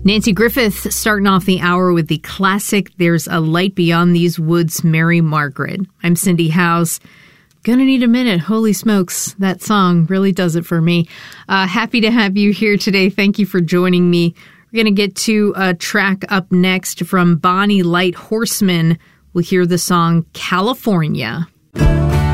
Nancy Griffith starting off the hour with the classic There's a Light Beyond These Woods, Mary Margaret. I'm Cindy Howes. Gonna need a minute. Holy smokes, that song really does it for me. Happy to have you here today. Thank you for joining me. We're going to get to a track up next from Bonnie Light Horseman. We'll hear the song California.